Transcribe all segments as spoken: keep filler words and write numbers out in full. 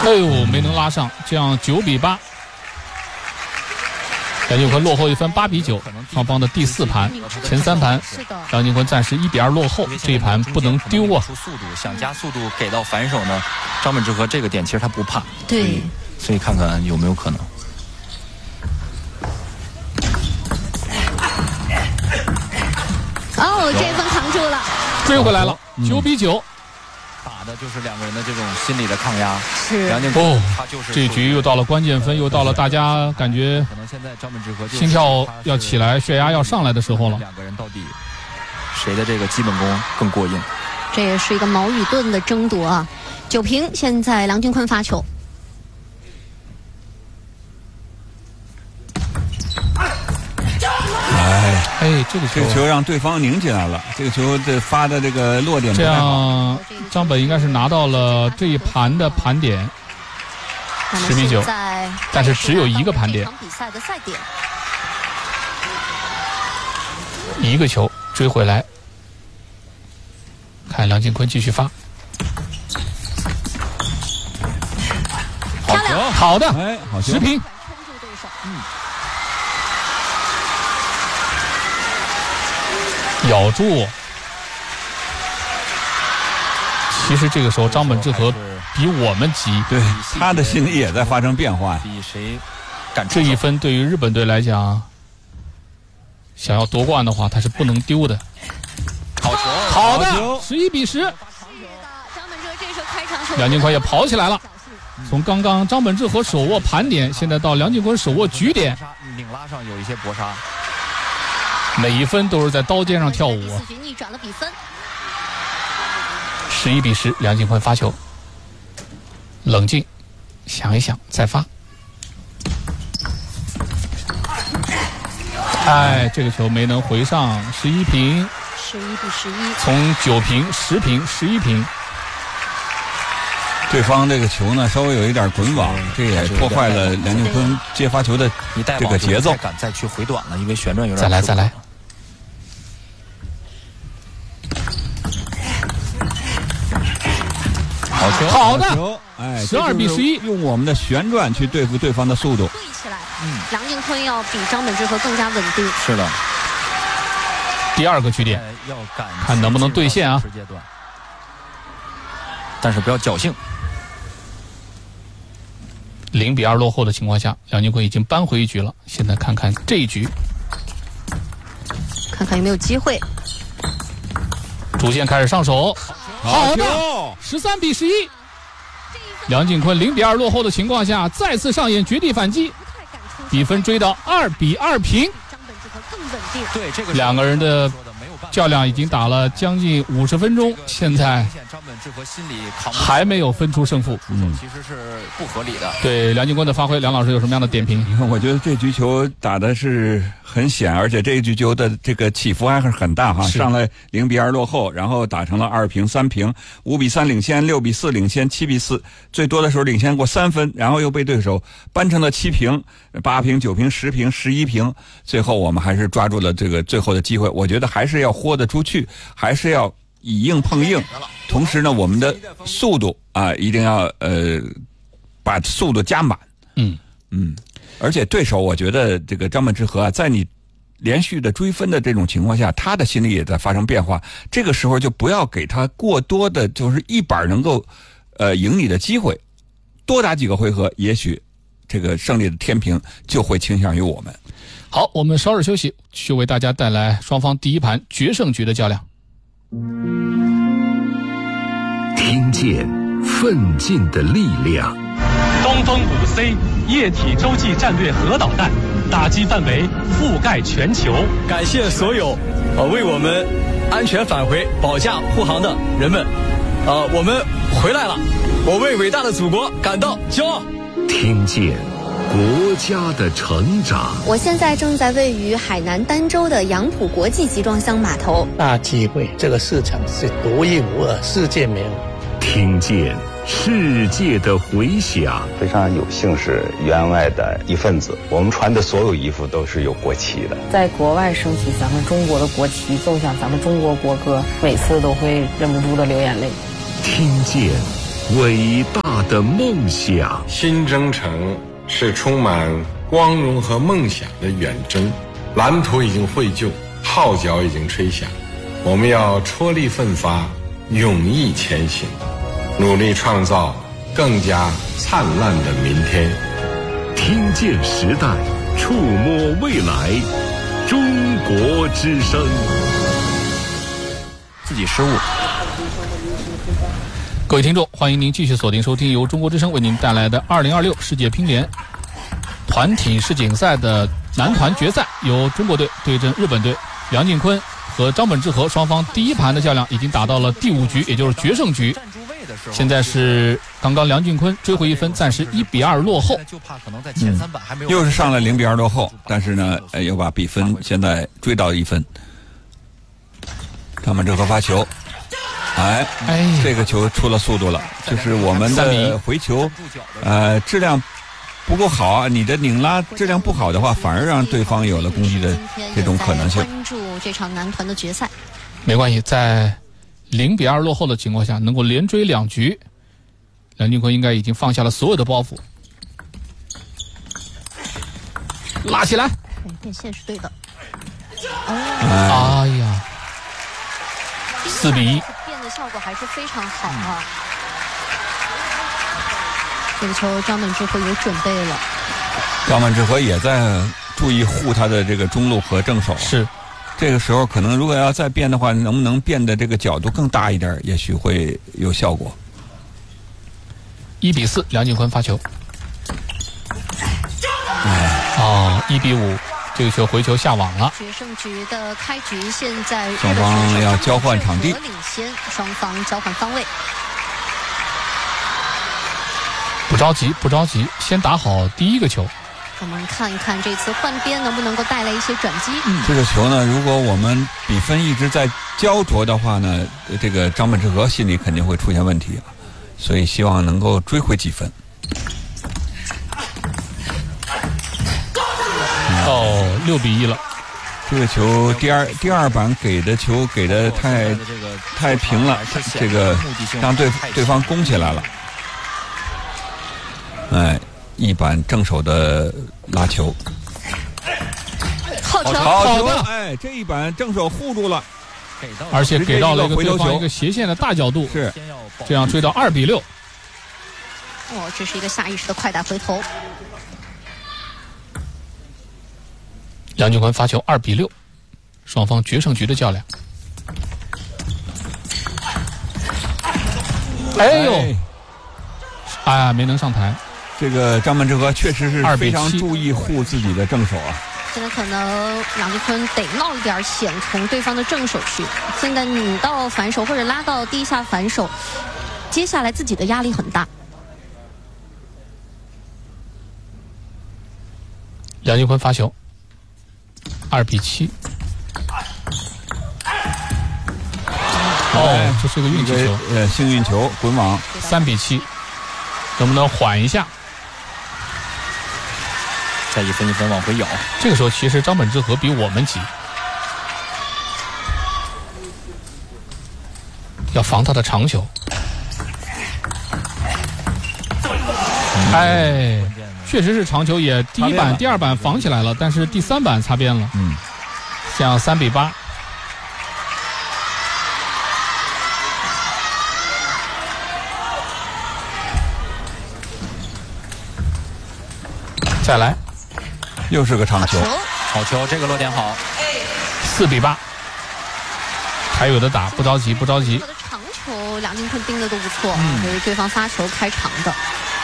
哎呦，没能拉上，这样九比八。梁靖昆落后一分，八比九。双方的第四盘，前三盘，梁靖昆暂时一比二落后，这一盘不能丢啊。 速度想加速度给到反手呢，张本智和这个点其实他不怕。 对， 所以看看有没有可能。 哦，这一分扛住了， 追回来了，九比九。 打的就是两个人的这种心理的抗压。 是梁靖昆哦， 他就是这局又到了关键分，又到了大家感觉可能现在张本智和心跳要起来、血压要上来的时候了。 两个人到底谁的这个基本功更过硬？ 这也是一个矛与盾的争夺啊。九平，现在梁靖昆发球。 哎哎，这个球这个球让对方拧起来了，这个球这发的这个落点不这太好。 样张本应该是拿到了这一盘的盘点，十比九，但是只有一个盘点， 比赛的赛点， 一个球追回来，看梁靖昆继续发， 漂亮， 好的， 哎，好球持平， 撑住对手， 嗯， 咬住。其实这个时候张本智和比我们急， 对，他的心理也在发生变化。 比谁敢这一分对于日本队来讲，想要夺冠的话，他是不能丢的。 好球， 好的，十一比十。 张本智和这时候开场球， 梁靖昆也跑起来了。从刚刚张本智和手握盘点，现在到梁靖昆手握局点， 拧拉上有一些搏杀， 每一分都是在刀尖上跳舞啊。 四局逆转了比分。 十一比十，梁靖昆发球，冷静，想一想再发。哎，这个球没能回上，十一平， 十一比十一， 从九平、十平、十一平。 对方这个球呢稍微有一点滚网，这也破坏了梁靖昆接发球的这个节奏。 敢再去回短了，因为旋转有点。 再来，再来。 好球， 好的， 哎， 十二比十一， 用我们的旋转去对付对方的速度。 对起来，嗯，梁靖昆要比张本智和更加稳定。 是的， 第二个局点， 要敢看能不能兑现啊？ 但是不要侥幸。 零比二落后的情况下，梁靖昆已经扳回一局了。现在看看这一局， 看看有没有机会。 逐渐开始上手，好的，十三比十一。梁靖昆零比二落后的情况下，再次上演绝地反击，比分追到二比二平。 张本智和更稳定。 对，这个两个人的较量已经打了将近五十分钟，现在张本智和心里扛还没有分出胜负， 嗯，其实是不合理的。 对梁靖昆的发挥，梁老师有什么样的点评？ 我觉得这局球打的是很险，而且这一局球的这个起伏还是很大哈，上来零比二落后，然后打成了二平、三平、五比三领先、六比四领先、七比四，最多的时候领先过三分，然后又被对手扳成了七平、八平、九平、十平、十一平，最后我们还是抓住了这个最后的机会。我觉得还是要豁得出去，还是要以硬碰硬，同时呢，我们的速度啊，一定要呃把速度加满。 嗯嗯，而且对手，我觉得这个张本智和啊，在你连续的追分的这种情况下，他的心理也在发生变化。这个时候就不要给他过多的，就是一板能够呃赢你的机会，多打几个回合，也许这个胜利的天平就会倾向于我们。 好，我们稍事休息，就为大家带来双方第一盘决胜局的较量。 听见奋进的力量。 东风五 C 液体洲际战略核导弹，打击范围覆盖全球。 感谢所有呃为我们安全返回保驾护航的人们，呃，我们回来了，我为伟大的祖国感到骄傲。 听见国家的成长。 我现在正在位于海南儋州的杨浦国际集装箱码头。 大机会，这个市场是独一无二，世界没有。 听见世界的回响。 非常有幸是员外的一份子，我们穿的所有衣服都是有国旗的。 在国外升起咱们中国的国旗，奏响咱们中国国歌，每次都会忍不住的流眼泪。 听见伟大大的梦想。 新征程是充满光荣和梦想的远征，蓝图已经绘就，号角已经吹响，我们要踔厉奋发，勇毅前行，努力创造更加灿烂的明天。 听见时代，触摸未来，中国之声。 自己失误。 各位听众，欢迎您继续锁定收听由中国之声为您带来的二零二六世界乒联团体世锦赛的男团决赛，由中国队对阵日本队。梁靖昆和张本智和双方第一盘的较量已经打到了第五局，也就是决胜局。现在是刚刚梁靖昆追回一分，暂时一比二落后。 嗯，又是上了零比二落后，但是呢，呃，又把比分现在追到一分。张本智和发球，哎， 哎， 这个球出了速度了，就是我们的回球，呃，质量不够好啊，你的拧拉质量不好的话，反而让对方有了攻击的这种可能性。 关注这场男团的决赛， 没关系，在零比二落后的情况下，能够连追两局，梁靖昆应该已经放下了所有的包袱。拉起来， 变线是对的。 哎呀，四比一， 变的效果还是非常好啊。这个球张本智和有准备了， 张本智和也在注意护他的这个中路和正手。 是， 这个时候可能如果要再变的话，能不能变的这个角度更大一点，也许会有效果。 一比四，梁靖昆发球。哎，哦，一比五，这个球回球下网了。 决胜局的开局，现在双方要交换场地， 领先，双方交换方位。 不着急，不着急，先打好第一个球。 我们看一看这次换边能不能够带来一些转机。 嗯，这个球呢，如果我们比分一直在焦灼的话呢，这个张本智和心里肯定会出现问题啊，所以希望能够追回几分。 哦，六比一了。 这个球第二第二板给的球给的太太平了，这个让对对方攻起来了。哎，一板正手的拉球， 好球， 好球！哎，这一板正手护住了， 而且给到了一个对方一个斜线的大角度， 是这样追到二比六。 哦，这是一个下意识的快打回头。 梁靖昆发球，二比六，双方决胜局的较量。哎呦，哎呀，没能上台。 这个张本智和确实是非常注意护自己的正手啊。 现在可能梁靖昆得冒一点险，从对方的正手去。现在拧到反手或者拉到地下反手，接下来自己的压力很大。 梁靖昆发球，二比七。哦，这是个运气球， 呃，幸运球滚网， 三比七，能不能缓一下？ 再一分一分往回咬。 这个时候其实张本智和比我们急，要防他的长球。哎，确实是长球，也第一板、第二板防起来了，但是第三板擦边了。 嗯， 像三比八。再来， 又是个长球， 好球，这个落点好， 四比八，还有的打，不着急，不着急。 长球，梁靖昆盯的都不错，嗯，就是对方发球开长的。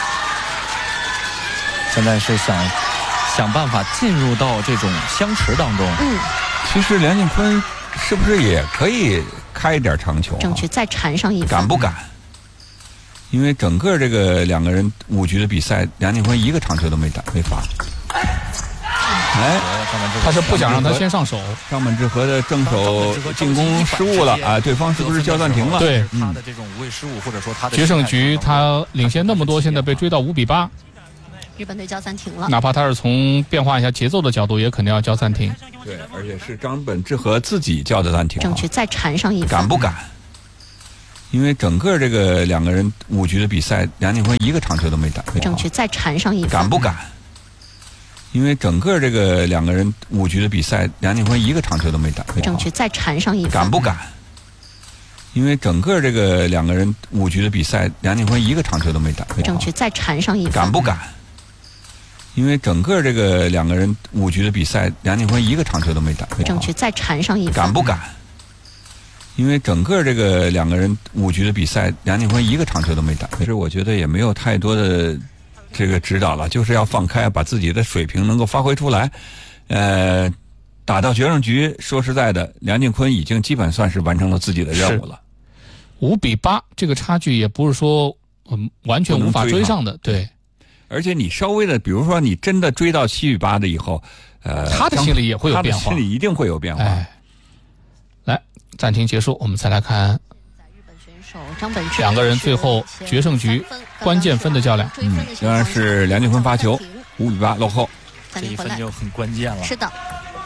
现在是想想办法进入到这种相持当中。 嗯， 其实梁靖昆是不是也可以开一点长球、啊？ 争取再缠上一分。 敢不敢？因为整个这个两个人五局的比赛，梁靖昆一个长球都没打没发。哎， 他是不想让他先上手。 张本智和的正手进攻失误了啊！对方是不是叫暂停了？ 对， 他的这种无谓失误，或者说他的决胜局他领先那么多，现在被追到五比八。 日本队叫暂停了。 哪怕他是从变化一下节奏的角度，也肯定要叫暂停。 对，而且是张本智和自己叫的暂停、啊。 争取再缠上一分。 敢不敢？ 因为整个这个两个人五局的比赛，梁靖昆一个长球都没打。 争取再缠上一分。 敢不敢？因为整个这个两个人五局的比赛，梁靖昆一个长球都没打。 争取再缠上一分。 敢不敢？因为整个这个两个人五局的比赛，梁靖昆一个长球都没打。 争取再缠上一分。 敢不敢？因为整个这个两个人五局的比赛，梁靖昆一个长球都没打。 争取再缠上一分。 敢不敢？因为整个这个两个人五局的比赛，梁靖昆一个长球都没打。其实我觉得也没有太多的这个指导了，就是要放开，把自己的水平能够发挥出来。呃，打到决胜局，说实在的，梁靖昆已经基本算是完成了自己的任务了。 五比八，这个差距也不是说嗯完全无法追上的，对。 而且你稍微的，比如说你真的追到七比八的以后，呃， 他的心里也会有变化， 他的心里一定会有变化。 哎，来，暂停结束，我们再来看两个人最后决胜局关键分的较量。 嗯，仍然是梁靖昆发球，五比八落后， 这一分就很关键了。 是的。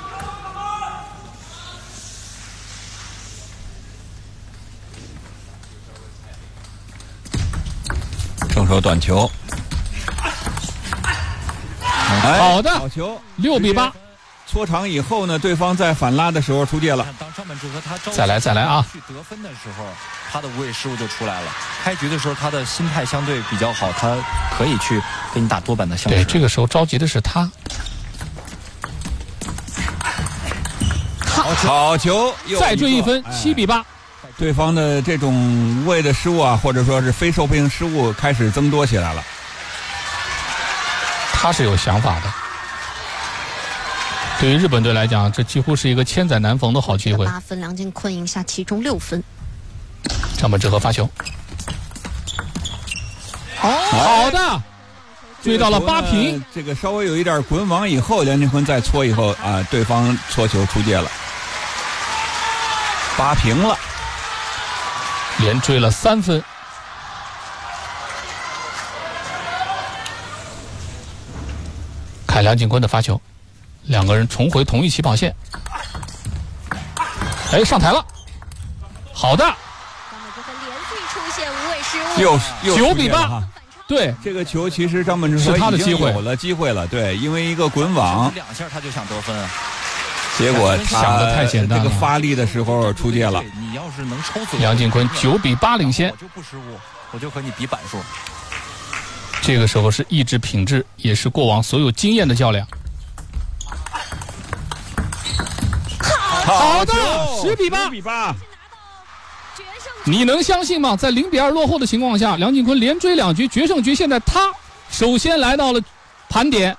正手短球， 哎、好的， 好球， 六比八。 搓长以后呢，对方在反拉的时候出界了。 当张本智和他再来再来啊！ 去得分的时候，他的无谓失误就出来了。开局的时候，他的心态相对比较好，他可以去给你打多板的相。 对，这个时候着急的是他。 好球， 再追一分，七比八。 对方的这种无谓的失误啊，或者说是非受迫失误，开始增多起来了。 他是有想法的。对于日本队来讲，这几乎是一个千载难逢的好机会。 八分，梁靖昆赢下其中六分。 张本智和发球， 哦， 好的，追到了八平。 这个稍微有一点滚网以后，梁靖昆再搓以后啊，对方搓球出界了，八平了， 连追了三分。看梁靖昆的发球。两个人重回同一起跑线，哎，上台了，好的， 连续出现无谓失误， 又又九比八，对， 这个球其实张本智和是他的机会， 有了机会了，对，因为一个滚网， 两下他就想得分啊， 结果想的太简单了， 这个发力的时候出界了。 你要是能抽死梁靖昆九比八领先， 我就不失误，我就和你比板数。 这个时候是意志品质，也是过往所有经验的较量。好的，十比八， 比八。 你能相信吗？在零比二落后的情况下，梁靖昆连追两局，决胜局现在他首先来到了盘点。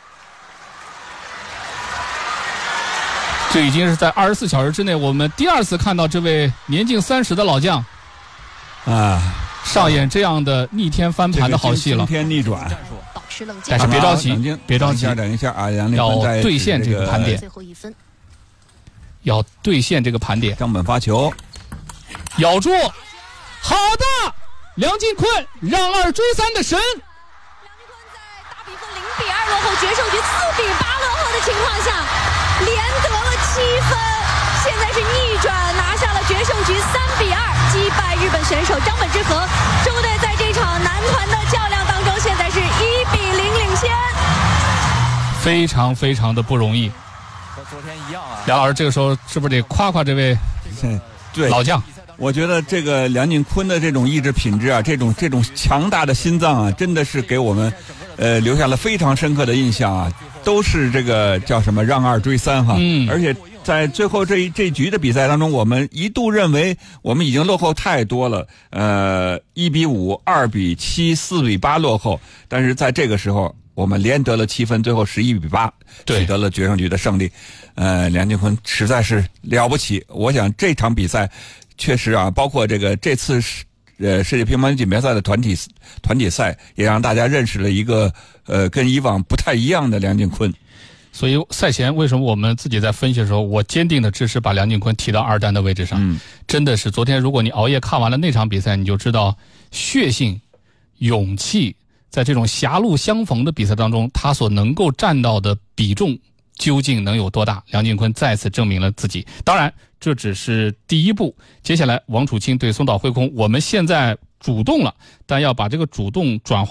这已经是在二十四小时之内，我们第二次看到这位年近三十的老将啊上演这样的逆天翻盘的好戏了。 惊天逆转， 保持冷静。 但是别着急，别着急， 等一下啊，梁靖要昆在兑现这个盘点。 最后一分。 要兑现这个盘点， 张本发球， 咬住，好的，梁靖昆让二追三的神。 梁靖昆在大比分零比二落后，决胜局四比八落后的情况下，连得了七分，现在是逆转拿下了决胜局三比二，击败日本选手张本智和。中国队在这场男团的较量当中，现在是一比零领先， 非常非常的不容易。 和昨天一样啊， 梁老师这个时候是不是得夸夸这位对老将？ 我觉得这个梁靖昆的这种意志品质啊，这种这种强大的心脏啊，真的是给我们呃留下了非常深刻的印象啊。都是这个叫什么让二追三哈， 嗯， 而且在最后这一这一局的比赛当中，我们一度认为我们已经落后太多了，呃，一比五、二比七、四比八落后，但是在这个时候。我们连得了七分，最后十一比八取得了决胜局的胜利。呃，梁靖昆实在是了不起。我想这场比赛确实啊，包括这个这次呃世界乒乓锦标赛的团体团体赛，也让大家认识了一个呃跟以往不太一样的梁靖昆。 所以赛前为什么我们自己在分析的时候，我坚定的支持把梁靖昆提到二单的位置上。 嗯， 真的是昨天如果你熬夜看完了那场比赛，你就知道血性、勇气。在这种狭路相逢的比赛当中，他所能够占到的比重究竟能有多大？梁靖昆再次证明了自己。当然，这只是第一步。接下来，王楚钦对松岛慧空，我们现在主动了，但要把这个主动转化